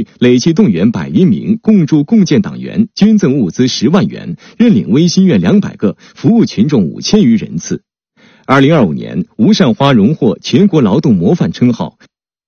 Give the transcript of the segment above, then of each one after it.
区累计动员100余名共筑共建党员，捐赠物资10万元，认领微心愿200个，服务群众5000余人次。2025年，吴善花荣获全国劳动模范称号。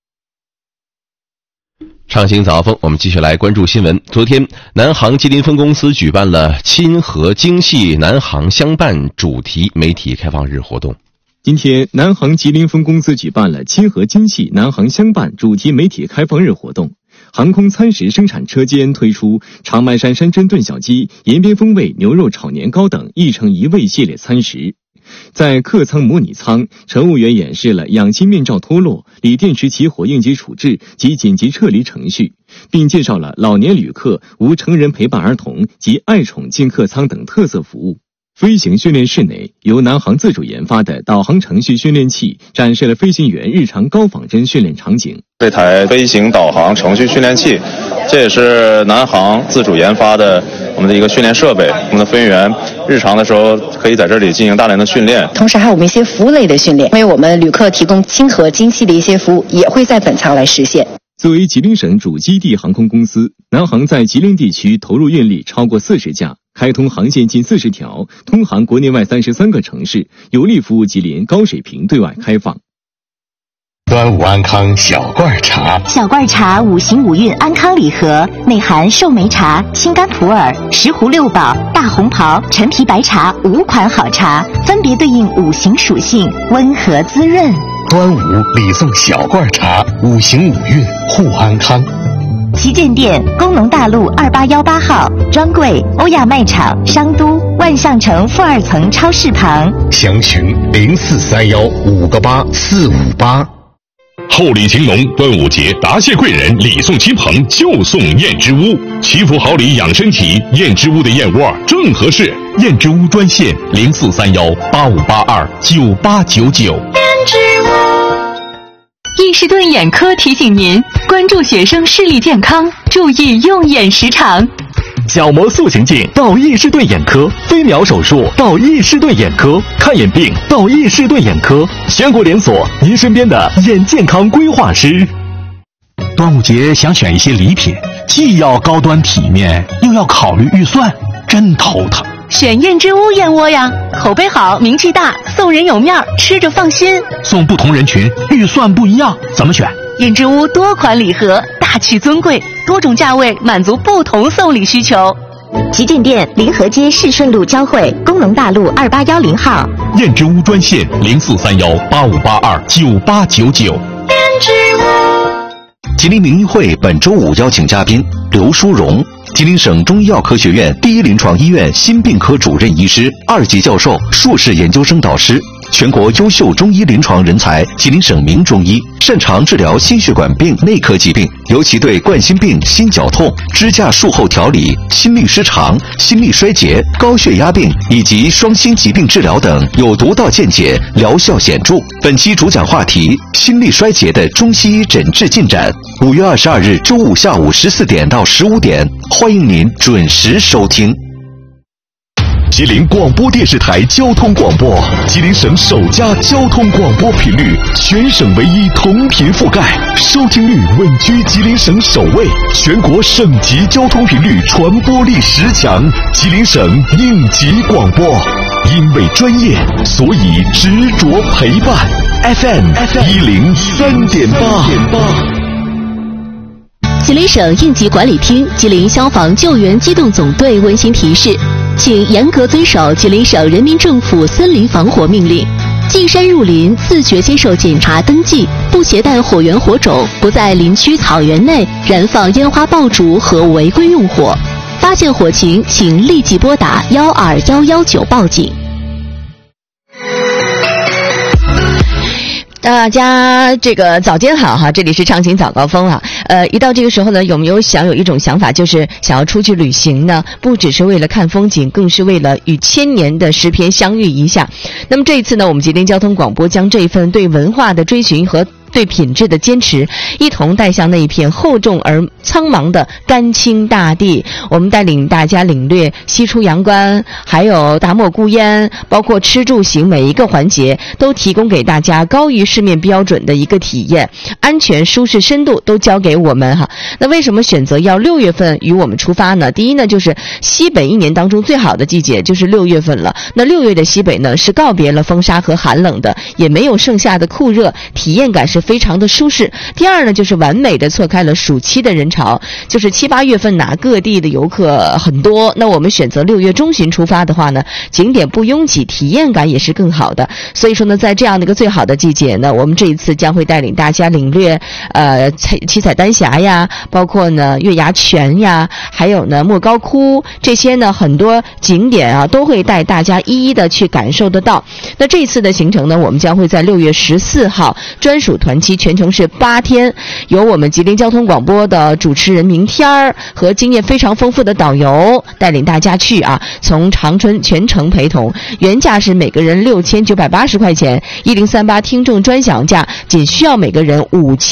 畅行早风，我们继续来关注新闻。昨天，南航吉林分公司举办了亲和京系南航相伴主题媒体开放日活动。 今天，南航吉林分公司举办了亲和京系南航相伴主题媒体开放日活动。航空餐食生产车间推出长白山山珍炖小鸡、延边风味牛肉炒年糕等1城1味系列餐食。在客舱模拟舱，乘务员演示了氧气面罩脱落、锂电池起火应急处置及紧急撤离程序，并介绍了老年旅客、无成人陪伴儿童及爱宠进客舱等特色服务。飞行训练室内，由南航自主研发的导航程序训练器展示了飞行员日常高仿真训练场景。 这台飞行导航程序训练器，这也是南航自主研发的我们的一个训练设备。我们的飞行员日常的时候可以在这里进行大量的训练， 同时还有我们一些服务类的训练，为我们旅客提供亲和京系的一些服务，也会在本舱来实现。 作为吉林省主基地航空公司，南航在吉林地区投入运力超过40架，开通航线近40条，通航国内外33个城市，有力服务吉林高水平对外开放。 端午安康小罐茶， 小罐茶5行5运安康礼盒，内含寿眉茶、青柑普洱、石斛六宝、大红袍、陈皮白茶5款好茶，分别对应5行属性，温和滋润。 端午礼送小罐茶，5行5运护安康。 旗舰店：工农大路2818号，专柜：欧亚卖场商都万象城负2层超市旁。 详询0431588458。 厚礼情浓，端午节答谢贵人，礼送亲朋就送燕之屋，祈福好礼养身体，燕之屋的燕窝正合适。燕之屋专线043185829899。 燕之屋。伊士顿眼科提醒您关注学生视力健康，注意用眼时长。 角膜塑形镜到伊士顿眼科，飞秒手术到伊士顿眼科，看眼病到伊士顿眼科，全国连锁，您身边的眼健康规划师。 端午节想选一些礼品，既要高端体面，又要考虑预算，真头疼。 选燕之屋燕窝呀，口碑好，名气大，送人有面，吃着放心。 送不同人群，预算不一样，怎么选？ 燕之屋多款礼盒，大气尊贵，多种价位，满足不同送礼需求。 旗舰店：临河街市顺路交汇，工农大路2810号。 燕之屋专线043185829899。燕之屋。 吉林名医会本周5邀请嘉宾刘淑荣，吉林省中医药科学院第一临床医院心病科主任医师，2级教授、硕士研究生导师，全国优秀中医临床人才，吉林省名中医，擅长治疗心血管病内科疾病，尤其对冠心病、心绞痛、支架术后调理、心律失常、心力衰竭、高血压病以及双心疾病治疗等有独到见解，疗效显著。本期主讲话题：心力衰竭的中西医诊治进展。5月22日周五下午14点到15点，欢迎您准时收听。 吉林广播电视台交通广播，吉林省首家交通广播频率，全省唯一同频覆盖，收听率稳居吉林省首位，全国省级交通频率传播力10强，吉林省应急广播。因为专业，所以执着陪伴。FM 103.8。 吉林省应急管理厅、吉林消防救援机动总队温馨提示，请严格遵守吉林省人民政府森林防火命令，进山入林自觉接受检查登记，不携带火源火种，不在林区草原内燃放烟花爆竹和违规用火。发现火情，请立即拨打12119报警。 大家这个早间好哈，这里是畅行早高峰啊。一到这个时候呢，有没有有一种想法，就是想要出去旅行呢？不只是为了看风景，更是为了与千年的诗篇相遇一下。那么这一次呢，我们吉林交通广播将这一份对文化的追寻和对品质的坚持，一同带向那一片厚重而苍茫的甘青大地。我们带领大家领略西出阳关，还有达莫孤烟，包括吃住行每一个环节都提供给大家高于市面标准的一个体验，安全、舒适、深度都交给我们哈。那为什么选择要6月份与我们出发呢？第一呢，就是西北一年当中最好的季节就是6月份了。那6月的西北呢，是告别了风沙和寒冷的，也没有盛夏的酷热，体验感是非常的舒适。第二呢，就是完美的错开了暑期的人潮，就是7、8月份呢，各地的游客很多。那我们选择6月中旬出发的话呢，景点不拥挤，体验感也是更好的。所以说呢，在这样的一个最好的季节呢，我们这一次将会带领大家领略七彩丹霞呀，包括呢月牙泉呀，还有呢莫高窟，这些呢很多景点啊都会带大家一一的去感受得到。那这次的行程呢，我们将会在6月14号专属团期，全程是8天，由我们吉林交通广播的主持人明天儿和经验非常丰富的导游带领大家去啊，从长春全程陪同，原价是每个人6980块钱，1038听众专享价仅需要每个人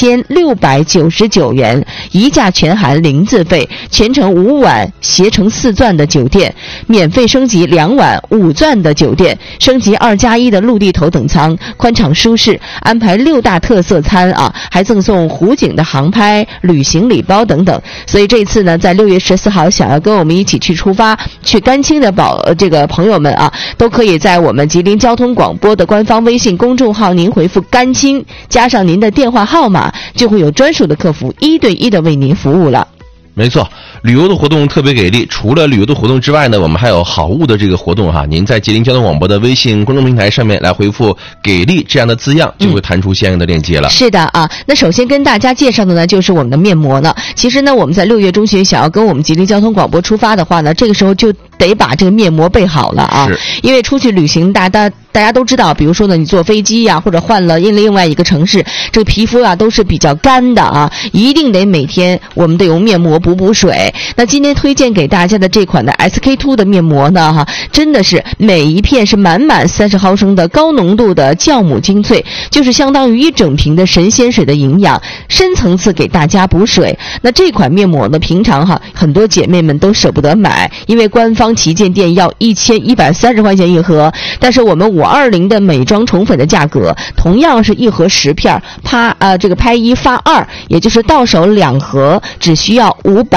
5699元，一价全含零自费，全程5晚携程4钻的酒店，免费升级2晚5钻的酒店，升级2+1的陆地头等舱，宽敞舒适，安排6大特色餐啊，还赠送湖景的航拍、旅行礼包等等。所以这次呢，在6月14号想要跟我们一起去出发去甘青的这个朋友们啊，都可以在我们吉林交通广播的官方微信公众号，您回复甘青加上您的电话号码，就会有专属的客服1对1的为您服务了。 没错，旅游的活动特别给力。除了旅游的活动之外呢，我们还有好物的这个活动哈。您在吉林交通广播的微信公众平台上面来回复“给力”这样的字样，就会弹出相应的链接了。 是的啊，那首先跟大家介绍的呢，就是我们的面膜呢。其实呢，我们在6月中旬想要跟我们吉林交通广播出发的话呢，这个时候就得把这个面膜备好了啊。因为出去旅行，大家都知道，比如说呢，你坐飞机呀，或者换了另外一个城市，这个皮肤啊都是比较干的啊，一定得每天我们得用面膜补水。那今天推荐给大家的这款的 SK2 的面膜呢，哈，真的是每一片是满满30毫升的高浓度的酵母精粹，就是相当于1整瓶的神仙水的营养，深层次给大家补水。那这款面膜呢，平常哈很多姐妹们都舍不得买，因为官方旗舰店要1130块钱一盒，但是我们520的美妆宠粉的价格，同样是一盒10片，这个拍1发2，也就是到手2盒，只需要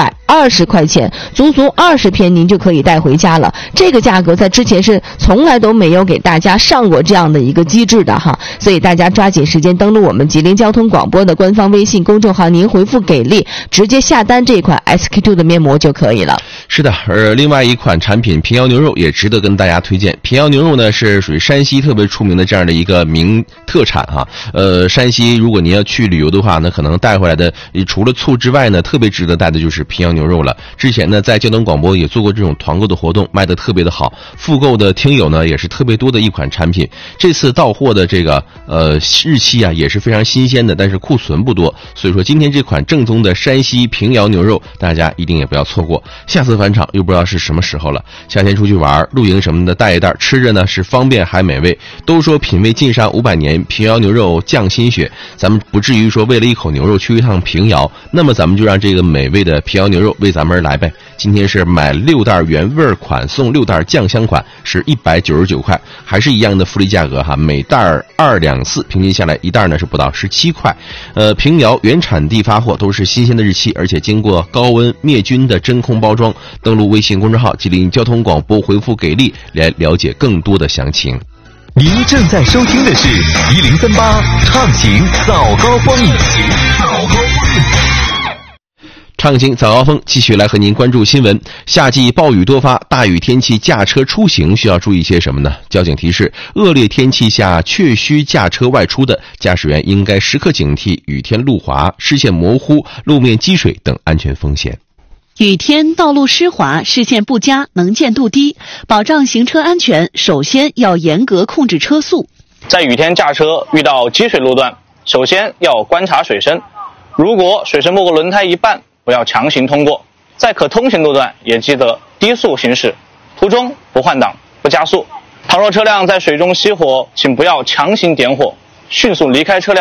520块钱，足足20片您就可以带回家了。这个价格在之前是从来都没有给大家上过这样的一个机制的哈，所以大家抓紧时间登录我们吉林交通广播的官方微信公众号，您回复给力，直接下单这款 SK2 的面膜就可以了。 是的，另外一款产品平遥牛肉也值得跟大家推荐。平遥牛肉呢是属于山西特别出名的这样的一个名特产哈。山西如果您要去旅游的话，那可能带回来的除了醋之外呢，特别值得带的就是平遥牛肉了。之前呢在交通广播也做过这种团购的活动，卖得特别的好，复购的听友呢也是特别多的一款产品。这次到货的这个日期啊也是非常新鲜的，但是库存不多，所以说今天这款正宗的山西平遥牛肉大家一定也不要错过。下次返场又不知道是什么时候了，夏天出去玩露营什么的带一袋，吃着呢是方便还美味。都说品味晋上500年，平遥牛肉降心血，咱们不至于说为了一口牛肉去一趟平遥，那么咱们就让这个美味的平遥牛肉为咱们而来呗。今天是买6袋原味款送6袋酱香款，是199块，还是一样的福利价格哈，每袋2两4，平均下来一袋呢是不到17块。平遥原产地发货，都是新鲜的日期，而且经过高温灭菌的真空包装。登录微信公众号吉林交通广播，回复给力来了解更多的详情。 您正在收听的是1038畅行早高峰。 畅行早高峰，继续来和您关注新闻。夏季暴雨多发，大雨天气驾车出行需要注意些什么呢？交警提示，恶劣天气下确需驾车外出的驾驶员应该时刻警惕雨天路滑、视线模糊、路面积水等安全风险。 雨天道路湿滑，视线不佳，能见度低，保障行车安全，首先要严格控制车速。 在雨天驾车遇到积水路段，首先要观察水深，如果水深没过轮胎一半，不要强行通过。在可通行路段也记得低速行驶，途中不换挡、不加速。倘若车辆在水中熄火，请不要强行点火，迅速离开车辆，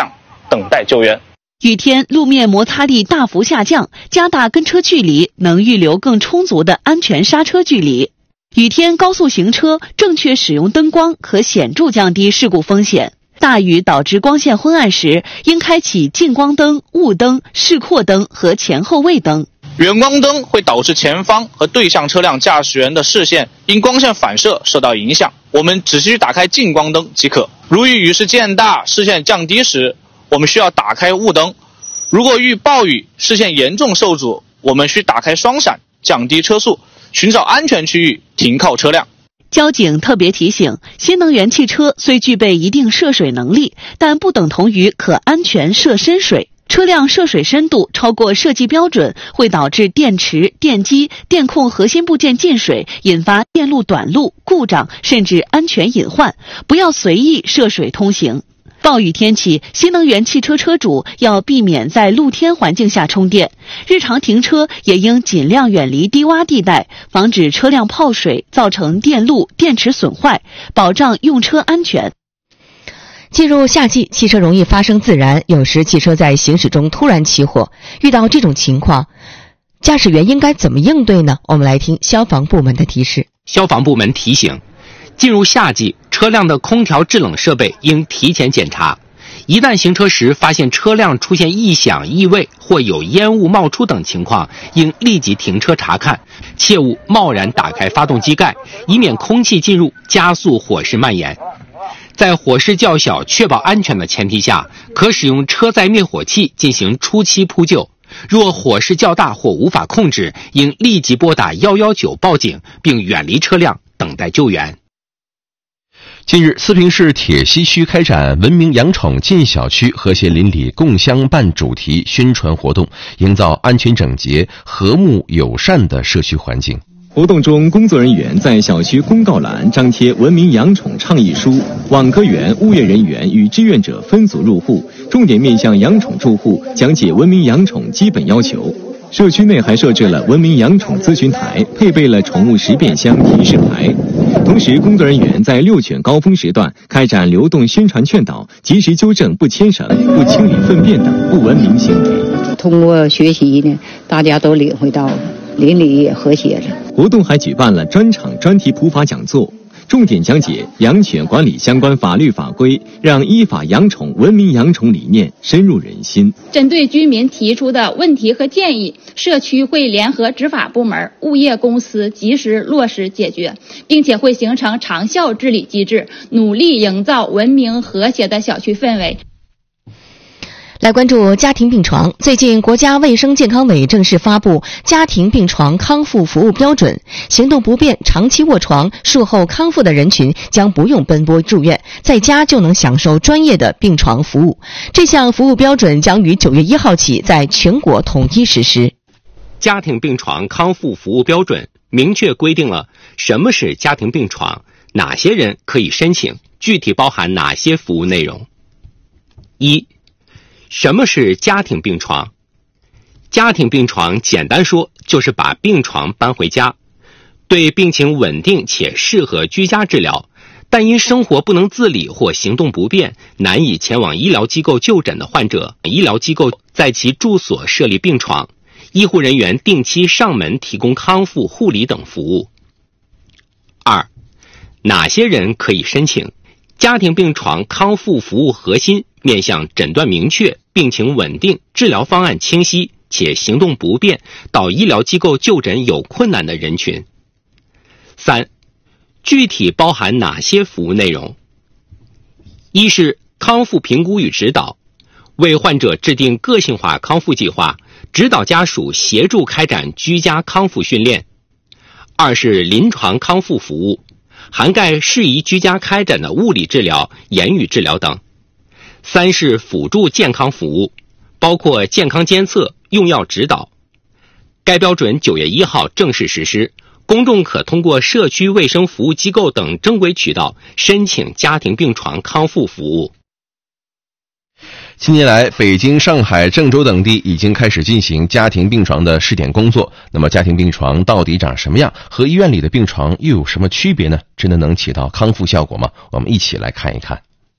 等待救援。 雨天路面摩擦力大幅下降，加大跟车距离，能预留更充足的安全刹车距离。雨天高速行车正确使用灯光可显著降低事故风险。大雨导致光线昏暗时，应开启近光灯、雾灯、示廓灯和前后位灯。 远光灯会导致前方和对向车辆驾驶员的视线因光线反射受到影响，我们只需打开近光灯即可。如遇雨势渐大，视线降低时，我们需要打开雾灯。如果遇暴雨，视线严重受阻，我们需打开双闪，降低车速，寻找安全区域停靠车辆。 交警特别提醒，新能源汽车虽具备一定涉水能力，但不等同于可安全涉深水。车辆涉水深度超过设计标准，会导致电池、电机、电控核心部件进水，引发电路短路、故障，甚至安全隐患。不要随意涉水通行。暴雨天气，新能源汽车车主要避免在露天环境下充电，日常停车也应尽量远离低洼地带，防止车辆泡水造成电路、电池损坏，保障用车安全。 进入夏季，汽车容易发生自燃，有时汽车在行驶中突然起火。遇到这种情况，驾驶员应该怎么应对呢？我们来听消防部门的提示。 消防部门提醒，进入夏季，车辆的空调制冷设备应提前检查。一旦行车时发现车辆出现异响、异味或有烟雾冒出等情况，应立即停车查看，切勿贸然打开发动机盖，以免空气进入加速火势蔓延。在火势较小、确保安全的前提下，可使用车载灭火器进行初期扑救。若火势较大或无法控制，应立即拨打119报警，并远离车辆，等待救援。 近日，四平市铁西区开展文明养宠进小区和谐邻里共相伴主题宣传活动，营造安全整洁、和睦友善的社区环境。 活动中，工作人员在小区公告栏张贴文明养宠倡议书，网格员、物业人员与志愿者分组入户，重点面向养宠住户讲解文明养宠基本要求。社区内还设置了文明养宠咨询台，配备了宠物识别箱提示牌。同时，工作人员在遛犬高峰时段开展流动宣传劝导，及时纠正不牵绳、不清理粪便等不文明行为。 通过学习呢，大家都领会到了，邻里也和谐了。 活动还举办了专场专题普法讲座，重点讲解养犬管理相关法律法规，让依法养宠、文明养宠理念深入人心。 针对居民提出的问题和建议，社区会联合执法部门、物业公司及时落实解决，并且会形成长效治理机制，努力营造文明和谐的小区氛围。 来关注家庭病床。最近，国家卫生健康委正式发布家庭病床康复服务标准，行动不便、长期卧床、术后康复的人群将不用奔波住院，在家就能享受专业的病床服务。这项服务标准将于9月1号起在全国统一实施。 家庭病床康复服务标准明确规定了什么是家庭病床，哪些人可以申请，具体包含哪些服务内容。1、什么是家庭病床？家庭病床简单说就是把病床搬回家，对病情稳定且适合居家治疗，但因生活不能自理或行动不便，难以前往医疗机构就诊的患者，医疗机构在其住所设立病床，医护人员定期上门提供康复护理等服务。2、哪些人可以申请？家庭病床康复服务核心面向诊断明确、病情稳定、治疗方案清晰且行动不便到医疗机构就诊有困难的人群。3、具体包含哪些服务内容？一是康复评估与指导，为患者制定个性化康复计划，指导家属协助开展居家康复训练。2是临床康复服务，涵盖适宜居家开展的物理治疗、言语治疗等。3是辅助健康服务，包括健康监测、用药指导。该标准9月1号正式实施，公众可通过社区卫生服务机构等正规渠道申请家庭病床康复服务。 近年来，北京、上海、郑州等地已经开始进行家庭病床的试点工作。那么，家庭病床到底长什么样？和医院里的病床又有什么区别呢？真的能起到康复效果吗？我们一起来看一看。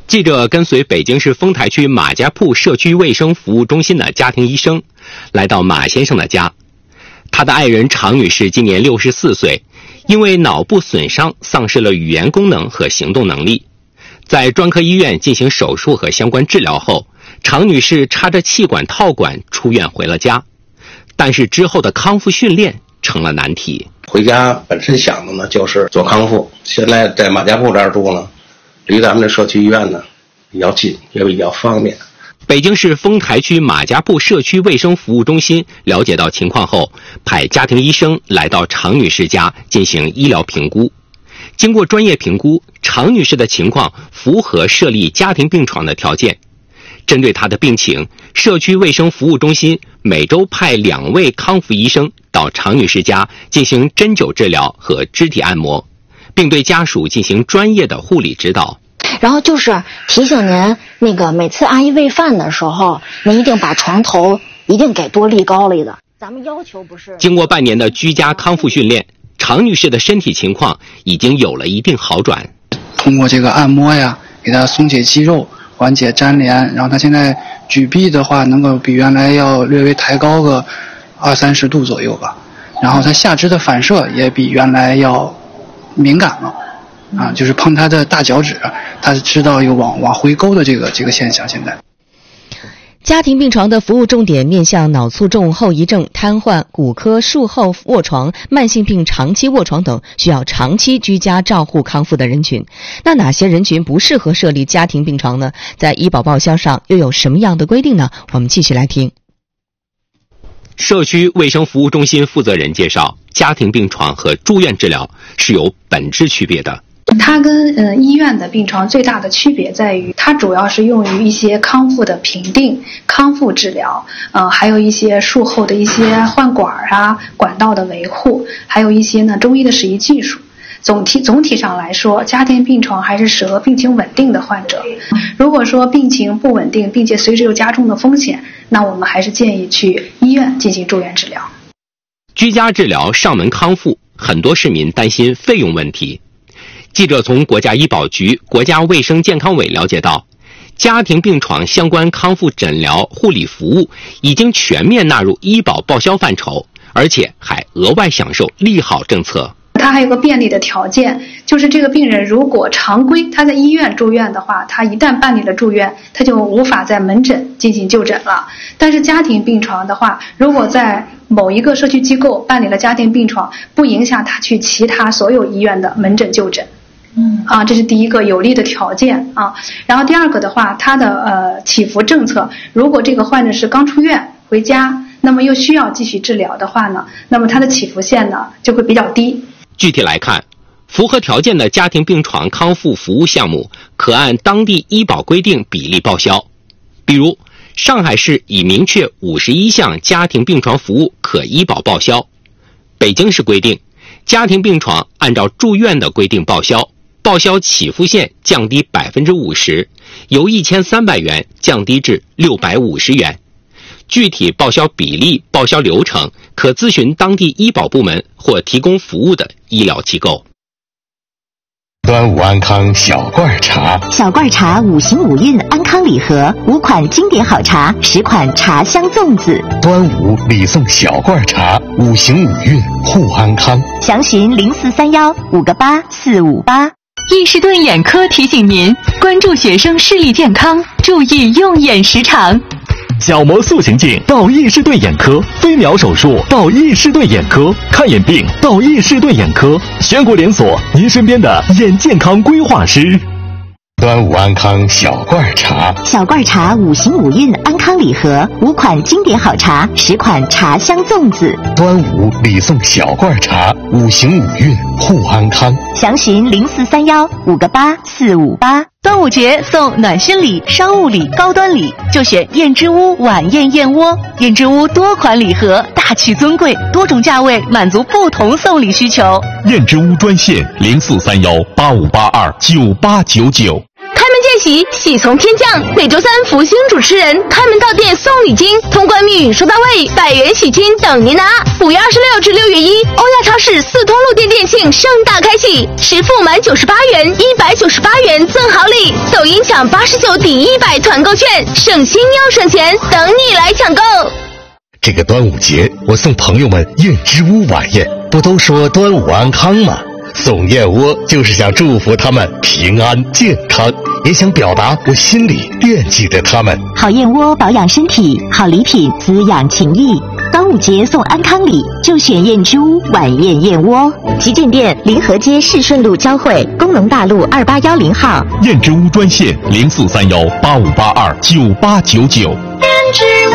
记者跟随北京市丰台区马家铺社区卫生服务中心的家庭医生，来到马先生的家。他的爱人常女士今年64岁，因为脑部损伤丧失了语言功能和行动能力。在专科医院进行手术和相关治疗后，常女士插着气管套管出院回了家，但是之后的康复训练成了难题。 回家本身想的呢就是做康复，现在在马家铺这儿住呢，离咱们的社区医院呢比较近，也比较方便。 北京市丰台区马家铺社区卫生服务中心了解到情况后，派家庭医生来到常女士家进行医疗评估。经过专业评估，常女士的情况符合设立家庭病床的条件。针对她的病情，社区卫生服务中心每周派2位康复医生到常女士家进行针灸治疗和肢体按摩，并对家属进行专业的护理指导。 然后就是提醒您，那个每次阿姨喂饭的时候，您一定把床头一定给多立高了的。咱们要求不是。 经过半年的居家康复训练，常女士的身体情况已经有了一定好转。 通过这个按摩呀，给她松解肌肉，缓解粘连，然后她现在举臂的话，能够比原来要略微抬高个20-30度左右吧。然后她下肢的反射也比原来要敏感了。就是碰他的大脚趾，他知道有往回勾的这个现象。现在， 家庭病床的服务重点面向脑卒中后遗症、瘫痪、骨科术后卧床、慢性病长期卧床等需要长期居家照护康复的人群。那哪些人群不适合设立家庭病床呢？在医保报销上又有什么样的规定呢？我们继续来听。 社区卫生服务中心负责人介绍，家庭病床和住院治疗是有本质区别的。 它跟医院的病床最大的区别在于，它主要是用于一些康复的评定、康复治疗，还有一些术后的一些换管啊、管道的维护，还有一些呢中医的使医技术。总体上来说，家庭病床还是适合病情稳定的患者。如果说病情不稳定，并且随时有加重的风险，那我们还是建议去医院进行住院治疗。 居家治疗上门康复，很多市民担心费用问题。记者从国家医保局、国家卫生健康委了解到，家庭病床相关康复诊疗护理服务已经全面纳入医保报销范畴，而且还额外享受利好政策。 它还有个便利的条件，就是这个病人如果常规他在医院住院的话，他一旦办理了住院，他就无法在门诊进行就诊了。但是家庭病床的话，如果在某一个社区机构办理了家庭病床，不影响他去其他所有医院的门诊就诊。这是第一个有利的条件啊。然后第二个的话，它的起伏政策，如果这个患者是刚出院回家，那么又需要继续治疗的话呢，那么它的起伏线呢就会比较低。 具体来看，符合条件的家庭病床康复服务项目可按当地医保规定比例报销。比如，上海市已明确51项家庭病床服务可医保报销。北京市规定，家庭病床按照住院的规定报销，报销起伏线降低50%，由1300元降低至650元。具体报销比例、报销流程可咨询当地医保部门或提供服务的医疗机构。 端午安康小罐茶， 小罐茶5形5印安康礼盒，5款经典好茶，10款茶香粽子。 端午礼送小罐茶，5形5韵护安康。 详询0431-58458。 易士顿眼科提醒您，关注学生视力健康，注意用眼时长。 角膜塑形镜到易士顿眼科，飞秒手术到易士顿眼科，看眼病到易士顿眼科，全国连锁，您身边的眼健康规划师。 端午安康小罐茶， 小罐茶5形5印安康礼盒，5款经典好茶，10款茶香粽子。 端午礼送小罐茶，5形5韵护安康。 详询0431-58458。 端午节送暖心礼、商务礼、高端礼，就选燕之屋晚宴燕窝。燕之屋多款礼盒，大气尊贵，多种价位，满足不同送礼需求。 燕之屋专线0431-8582-9899。 开门见喜，喜从天降。每周三福星主持人开门到店送礼金，通关密语收到位，100元喜金等您拿。5月26至6月1，欧亚超市4通路店店庆盛大开启，实付满98元，198元赠好礼。抖音抢89抵100团购券，省心又省钱，等你来抢购。 这个端午节，我送朋友们燕之屋晚宴，不都说端午安康吗？送燕窝就是想祝福他们平安健康，也想表达我心里惦记着他们。 好燕窝保养身体，好礼品滋养情谊。端午节送安康礼，就选燕之屋晚宴燕窝。旗舰店临河街市顺路交汇，工农大路2810号。 燕之屋专线043185829899。 燕之屋。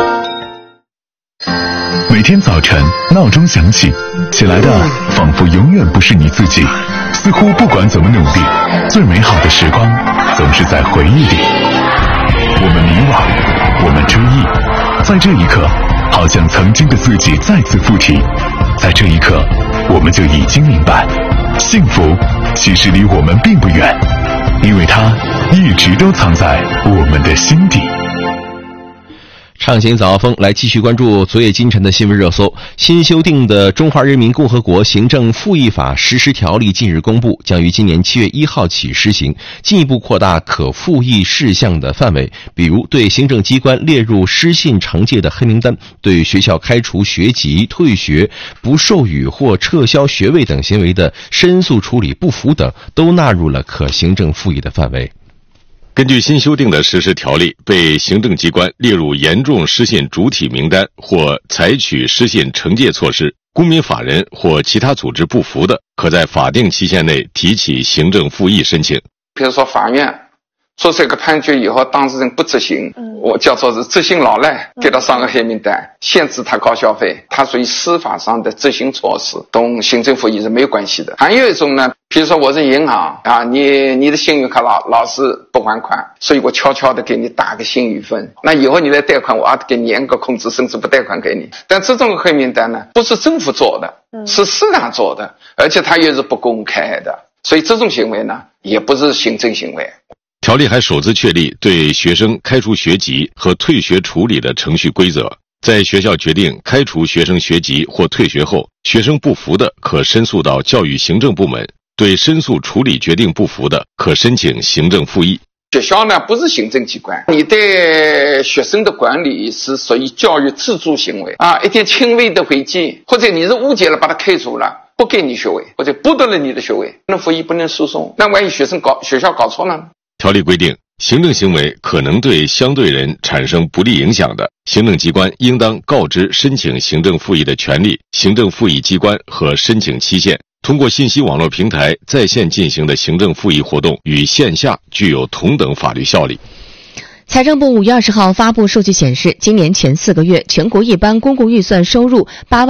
每天早晨闹钟响起，起来的仿佛永远不是你自己，似乎不管怎么努力，最美好的时光总是在回忆里。我们迷惘，我们追忆，在这一刻，好像曾经的自己再次附体，在这一刻，我们就已经明白，幸福其实离我们并不远，因为它一直都藏在我们的心底。 畅行早高峰，来继续关注昨夜今晨的新闻热搜。新修订的《中华人民共和国行政复议法实施条例》近日公布，将于今年7月1号起施行，进一步扩大可复议事项的范围，比如对行政机关列入失信惩戒的黑名单，对学校开除学籍、退学、不授予或撤销学位等行为的申诉处理不服等，都纳入了可行政复议的范围。 根据新修订的实施条例，被行政机关列入严重失信主体名单或采取失信惩戒措施，公民法人或其他组织不服的，可在法定期限内提起行政复议申请。 比如说法院做这个判决以后，当事人不执行，我叫做是执行老赖，给他上个黑名单，限制他高消费，它属于司法上的执行措施，同行政复议是没有关系的。还有一种呢，比如说我是银行啊，你的信用卡老是不还款，所以我悄悄的给你打个信誉分，那以后你来贷款，我要给你严格控制，甚至不贷款给你。但这种黑名单呢，不是政府做的，是市场做的，而且它也是不公开的，所以这种行为呢，也不是行政行为。 条例还首次确立对学生开除学籍和退学处理的程序规则，在学校决定开除学生学籍或退学后，学生不服的可申诉到教育行政部门，对申诉处理决定不服的可申请行政复议。 学校呢不是行政机关，你对学生的管理是属于教育自主行为啊，一点轻微的违纪，或者你是误解了把他开除了，不给你学位，或者剥夺了你的学位，那复议不能诉讼，那万一学校搞错了呢？ 条例规定，行政行为可能对相对人产生不利影响的，行政机关应当告知申请行政复议的权利、行政复议机关和申请期限。通过信息网络平台在线进行的行政复议活动与线下具有同等法律效力。 财政部5月20号发布数据显示，今年前4个月，全国一般公共预算收入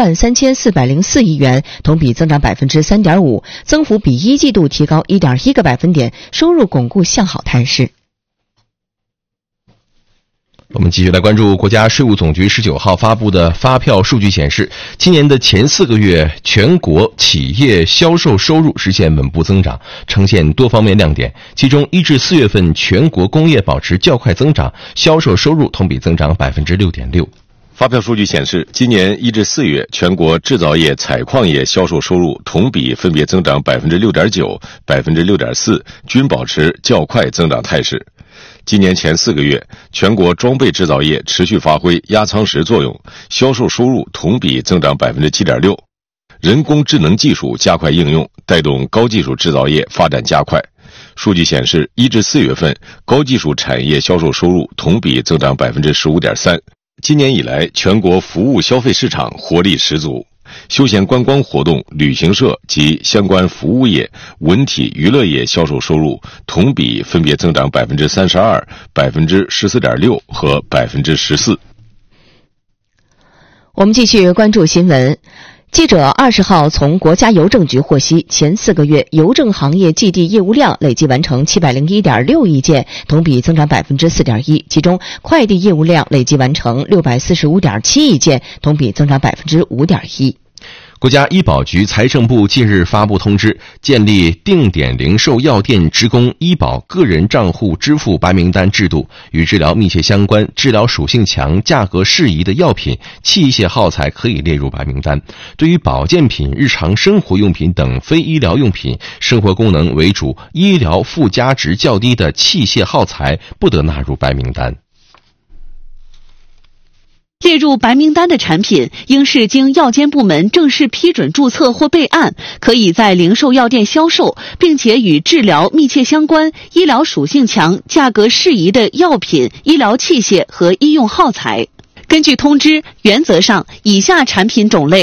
83404亿元，同比增长 3.5%， 增幅比一季度提高 1.1个百分点，收入巩固向好态势。 我们继续来关注国家税务总局19号发布的发票数据显示，今年的前4个月，全国企业销售收入实现稳步增长，呈现多方面亮点。其中1至4月份全国工业保持较快增长，销售收入同比增长 6.6%。 发票数据显示，今年1至4月，全国制造业、采矿业销售收入同比分别增长 6.9%、6.4%，均保持较快增长态势。今年前4个月，全国装备制造业持续发挥压舱石作用，销售收入同比增长 7.6%。人工智能技术加快应用，带动高技术制造业发展加快。数据显示，1至4月份，高技术产业销售收入同比增长 15.3%。今年以来，全国服务消费市场活力十足。休闲观光活动、旅行社及相关服务业、文体娱乐业销售收入同比分别增长 32%、14.6% 和 14%。 我们继续关注新闻。记者20号从国家邮政局获悉，前4个月邮政行业寄递业务量累计完成701.6亿件，同比增长 4.1%， 其中快递业务量累计完成645.7亿件，同比增长 5.1%。 国家医保局、财政部近日发布通知，建立定点零售药店职工医保个人账户支付白名单制度，与治疗密切相关、治疗属性强、价格适宜的药品、器械耗材可以列入白名单。对于保健品、日常生活用品等非医疗用品、生活功能为主、医疗附加值较低的器械耗材不得纳入白名单。 列入白名单的产品应是经药监部门正式批准注册或备案，可以在零售药店销售，并且与治疗密切相关、医疗属性强、价格适宜的药品、医疗器械和医用耗材。根据通知，原则上以下产品种类